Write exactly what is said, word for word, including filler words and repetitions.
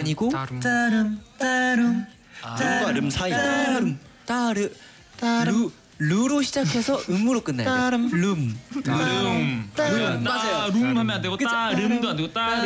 아니고 따름 따름 름과 름 사이. 따름 따르 따르 루로 시작해서 음으로 끝나야 돼. 따름 룸. 룸. 룸. 맞아요. 룸 하면 안 되고 따름도 안 되고 따